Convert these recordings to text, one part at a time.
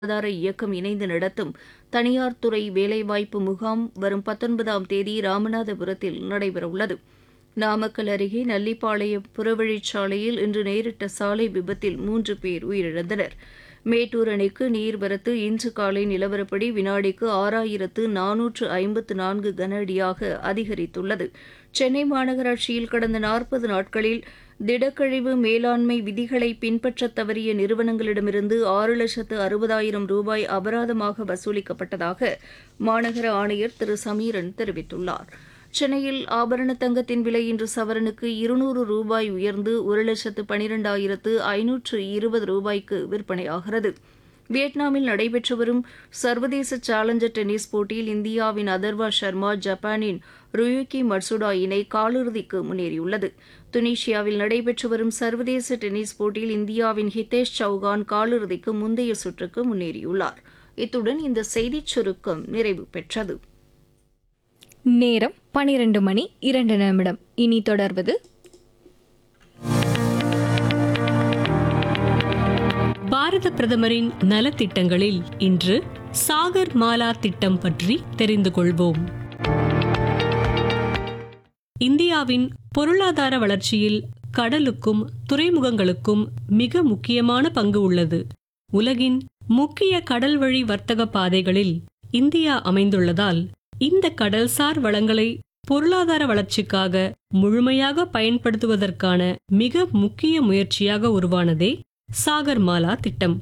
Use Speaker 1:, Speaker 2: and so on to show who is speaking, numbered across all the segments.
Speaker 1: சுகாதார இயக்கம் இணைந்து நடத்தும் தனியார் துறை வேலைவாய்ப்பு முகாம் வரும் 19ஆம் தேதி ராமநாதபுரத்தில் நடைபெறவுள்ளது. நாமக்கல் அருகே நல்லிப்பாளையம் புறவழிச்சாலையில் இன்று நேரிட்ட சாலை விபத்தில் 3 பேர் உயிரிழந்தனர். மேட்டூர் அணைக்கு நீர்வரத்து இன்று காலை நிலவரப்படி வினாடிக்கு 6454 கன அடியாக அதிகரித்துள்ளது. சென்னை மாநகராட்சியில் கடந்த 40 நாட்களில் திடக்கழிவு மேலாண்மை விதிகளை பின்பற்றத் தவறிய நிறுவனங்களிடமிருந்து 6,60,000 ரூபாய் அபராதமாக வசூலிக்கப்பட்டதாக மாநகர ஆணையர் திரு சமீரன் தெரிவித்துள்ளார். சென்னையில் ஆபரண தங்கத்தின் விலை இன்று சவரனுக்கு 200 ரூபாய் உயர்ந்து 1,12,520 ரூபாய்க்கு விற்பனையாகிறது. வியட்நாமில் நடைபெற்று வரும் சர்வதேச சேலஞ்சர் டென்னிஸ் போட்டியில் இந்தியாவின் அதர்வா சர்மா ஜப்பானின் ருயுகி மட்சுடா இணை காலிறுதிக்கு முன்னேறியுள்ளது. துனிஷியாவில் நடைபெற்று வரும் சர்வதேச டென்னிஸ் போட்டியில் இந்தியாவின் ஹிதேஷ் சௌகான் காலிறுதிக்கு முந்தைய சுற்றுக்கு முன்னேறியுள்ளார். இத்துடன் இந்த செய்திச் சுருக்கம் நிறைவு பெற்றது.
Speaker 2: நேரம் 12:02. இனி தொடர்வது
Speaker 3: பாரத பிரதமரின் நலத்திட்டங்களில் இன்று சாகர் மாலா திட்டம் பற்றி தெரிந்து கொள்வோம். இந்தியாவின் பொருளாதார வளர்ச்சியில் கடலுக்கும் துறைமுகங்களுக்கும் மிக முக்கியமான பங்கு உள்ளது. உலகின் முக்கிய கடல்வழி வர்த்தக பாதைகளில் இந்தியா அமைந்துள்ளதால் இந்த கடல்சார் வளங்களை பொருளாதார வளர்ச்சிக்காக முழுமையாக பயன்படுத்துவதற்கான மிக முக்கிய முயற்சியாக உருவானதே சாகர் மாலா திட்டம்.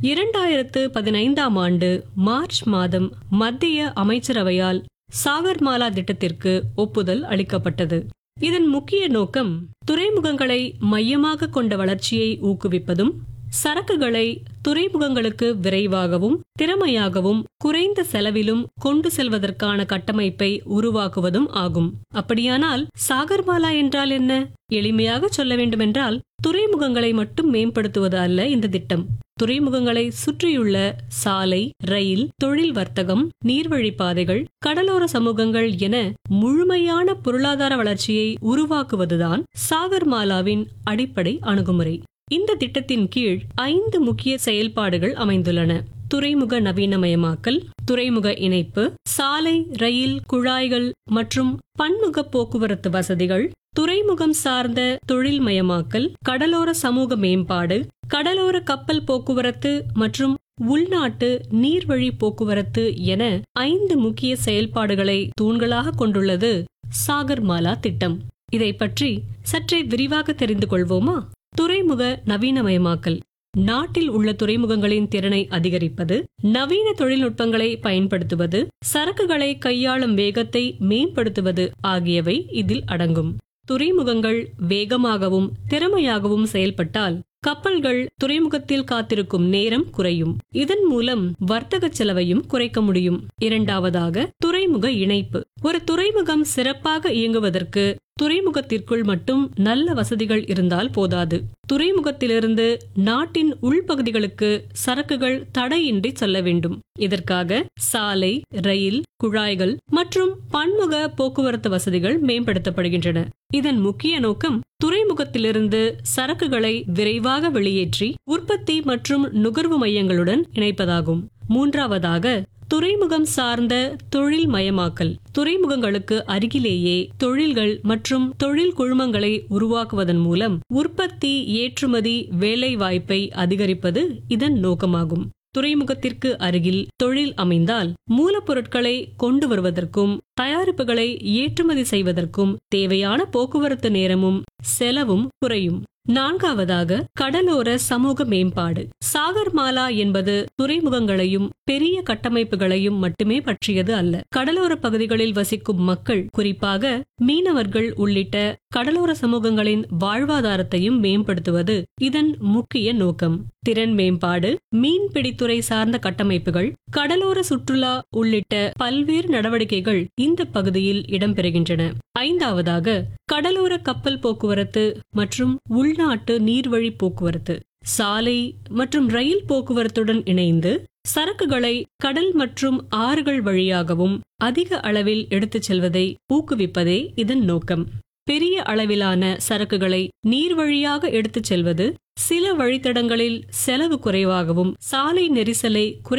Speaker 3: 2015ஆம் ஆண்டு மார்ச் மாதம் மத்திய அமைச்சரவையால் சாகர் மாலா திட்டத்திற்கு ஒப்புதல் அளிக்கப்பட்டது. இதன் முக்கிய நோக்கம் துறைமுகங்களை மையமாக கொண்ட வளர்ச்சியை ஊக்குவிப்பதும், சரக்குகளை துறைமுகங்களுக்கு விரைவாகவும் திறமையாகவும் குறைந்த செலவிலும் கொண்டு செல்வதற்கான கட்டமைப்பை உருவாக்குவதும் ஆகும். அப்படியானால் சாகர்மாலா என்றால் என்ன? எளிமையாக சொல்ல வேண்டுமென்றால் துறைமுகங்களை மட்டும் மேம்படுத்துவது அல்ல இந்த திட்டம். துறைமுகங்களை சுற்றியுள்ள சாலை, ரயில், தொழில் வர்த்தகம், நீர்வழிப்பாதைகள், கடலோர சமூகங்கள் என முழுமையான பொருளாதார வளர்ச்சியை உருவாக்குவதுதான் சாகர்மாலாவின் அடிப்படை அணுகுமுறை. இந்த திட்டத்தின் கீழ் 5 முக்கிய செயல்பாடுகள் அமைந்துள்ளன. துறைமுக நவீனமயமாக்கல், துறைமுக இணைப்பு, சாலை, ரயில், குழாய்கள் மற்றும் பன்முக போக்குவரத்து வசதிகள், துறைமுகம் சார்ந்த தொழில்மயமாக்கல், கடலோர சமூக மேம்பாடு, கடலோர கப்பல் போக்குவரத்து மற்றும் உள்நாட்டு நீர்வழி போக்குவரத்து என 5 முக்கிய செயல்பாடுகளை தூண்களாக கொண்டுள்ளது சாகர்மாலா திட்டம். இதை பற்றி சற்றே விரிவாக தெரிந்து கொள்வோமா? துறைமுக நவீனமயமாக்கல் நாட்டில் உள்ள துறைமுகங்களின் திறனை அதிகரிப்பது, நவீன தொழில்நுட்பங்களை பயன்படுத்துவது, சரக்குகளை கையாளும் வேகத்தை மேம்படுத்துவது ஆகியவை இதில் அடங்கும். துறைமுகங்கள் வேகமாகவும் திறமையாகவும் செயல்பட்டால் கப்பல்கள் துறைமுகத்தில் காத்திருக்கும் நேரம் குறையும். இதன் மூலம் வர்த்தக செலவையும் குறைக்க முடியும். இரண்டாவதாக துறைமுக இணைப்பு. ஒரு துறைமுகம் சிறப்பாக இயங்குவதற்கு துறைமுகத்திற்குள் மட்டும் நல்ல வசதிகள் இருந்தால் போதாது. துறைமுகத்திலிருந்து நாட்டின் உள்பகுதிகளுக்கு சரக்குகள் தடையின்றி செல்ல வேண்டும். இதற்காக சாலை, ரயில், குழாய்கள் மற்றும் பன்முக போக்குவரத்து வசதிகள் மேம்படுத்தப்படுகின்றன. இதன் முக்கிய நோக்கம் துறைமுகத்திலிருந்து சரக்குகளை விரைவாக வெளியேற்றி உற்பத்தி மற்றும் நுகர்வு மையங்களுடன் இணைப்பதாகும். மூன்றாவதாக துறைமுகம் சார்ந்த தொழில் மயமாக்கல். துறைமுகங்களுக்கு அருகிலேயே தொழில்கள் மற்றும் தொழில் குழுமங்களை உருவாக்குவதன் மூலம் உற்பத்தி, ஏற்றுமதி, வேலை வாய்ப்பை அதிகரிப்பது இதன் நோக்கமாகும். துறைமுகத்திற்கு அருகில் தொழில் அமைந்தால் மூலப்பொருட்களை கொண்டு வருவதற்கும் தயாரிப்புகளை ஏற்றுமதி செய்வதற்கும் தேவையான போக்குவரத்து நேரமும் செலவும் குறையும். நான்காவதாக கடலோர சமூக மேம்பாடு. சாகர்மாலா என்பது துறைமுகங்களையும் பெரிய கட்டமைப்புகளையும் மட்டுமே பற்றியது அல்ல. கடலோர பகுதிகளில் வசிக்கும் மக்கள், குறிப்பாக மீனவர்கள் உள்ளிட்ட கடலோர சமூகங்களின் வாழ்வாதாரத்தையும் மேம்படுத்துவது இதன் முக்கிய நோக்கம். திறன் மேம்பாடு, மீன்பிடித்துறை சார்ந்த கட்டமைப்புகள், கடலோர சுற்றுலா உள்ளிட்ட பல்வேறு நடவடிக்கைகள் இந்த பகுதியில் இடம்பெறுகின்றன. ஐந்தாவதாக கடலோர கப்பல் போக்குவரத்து மற்றும் உள்நாட்டு நீர்வழி போக்குவரத்து. சாலை மற்றும் ரயில் போக்குவரத்துடன் இணைந்து சரக்குகளை கடல் மற்றும் ஆறுகள் வழியாகவும் அதிக அளவில் எடுத்துச் செல்வதை ஊக்குவிப்பதே இதன் நோக்கம். பெரிய அளவிலான சரக்குகளை நீர் வழியாக எடுத்துச் செல்வது சில வழித்தடங்களில் செலவு குறைவாகவும் சாலை நெரிசலை